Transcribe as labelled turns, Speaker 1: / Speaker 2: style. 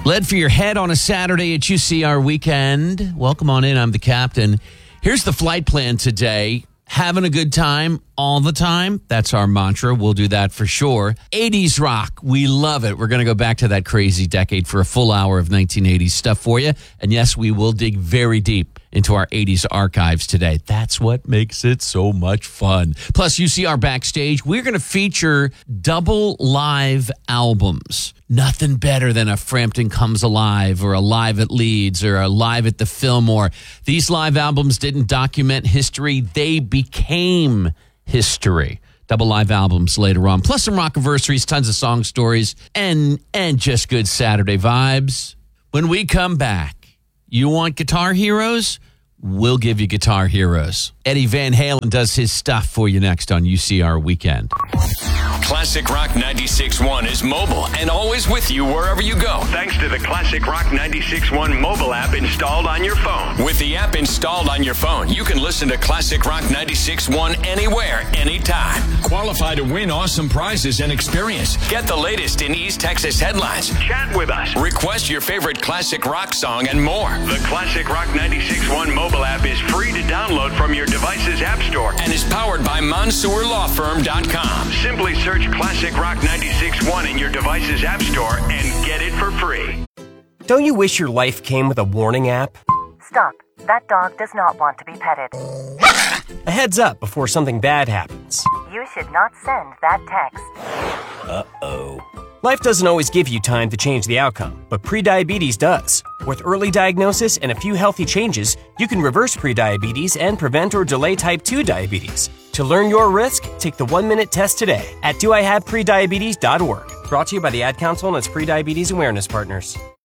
Speaker 1: Lead for your head on a Saturday at UCR weekend. Welcome on in. I'm the captain. Here's the flight plan today. Having a good time all the time. That's our mantra. We'll do that for sure. 80s rock. We love it. We're going to go back to that crazy decade for a full hour of 1980s stuff for you. And yes, we will dig very deep into our 80s archives today. That's what makes it so much fun. Plus, UCR Backstage, we're going to feature double live albums. Nothing better than a Frampton Comes Alive or a Live at Leeds or a Live at the Fillmore. These live albums didn't document history. They became history. Double live albums later on. Plus some rock-anniversaries, tons of song stories, and just good Saturday vibes. When we come back, you want guitar heroes? We'll give you guitar heroes. Eddie Van Halen does his stuff for you next on UCR Weekend.
Speaker 2: Classic Rock 96.1 is mobile and always with you wherever you go.
Speaker 3: Thanks to the Classic Rock 96.1 mobile app installed on your phone.
Speaker 2: With the app installed on your phone, you can listen to Classic Rock 96.1 anywhere, anytime. Qualify to win awesome prizes and experience. Get the latest in East Texas headlines.
Speaker 3: Chat with us. Request
Speaker 2: your favorite classic rock song and more.
Speaker 3: The Classic Rock 96.1 mobile app is free to download from your device's app store
Speaker 2: and is powered by MonsourLawFirm.com.
Speaker 3: Simply search Classic Rock 96.1 in your device's app store and get it for free.
Speaker 4: Don't you wish your life came with a warning app?
Speaker 5: Stop. That dog does not want to be petted.
Speaker 4: A heads up before something bad happens.
Speaker 5: You should not send that text.
Speaker 4: Uh-oh. Life doesn't always give you time to change the outcome, but prediabetes does. With early diagnosis and a few healthy changes, you can reverse prediabetes and prevent or delay type 2 diabetes. To learn your risk, take the 1-minute test today at doihaveprediabetes.org. Brought to you by the Ad Council and its prediabetes awareness partners.